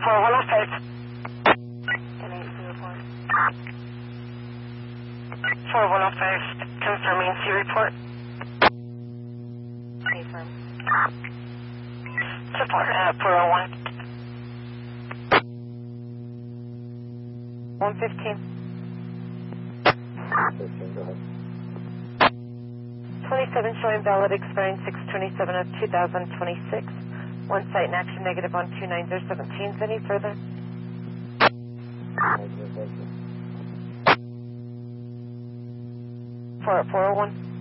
4105. And 804. 4105, confirming C report. Affirm. Support at 401. 115. 15, go ahead. 27 showing valid expiring 6/27 of 2026. One site in action, negative on 29017. Any further? Negative, thank you. 4 at 401.